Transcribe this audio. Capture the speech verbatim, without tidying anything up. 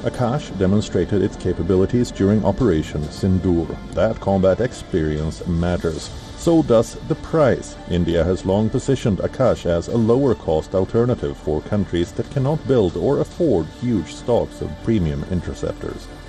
Akash demonstrated its capabilities during Operation Sindoor. That combat experience matters. So does the price. India has long positioned Akash as a lower-cost alternative for countries that cannot build or afford huge stocks of premium interceptors.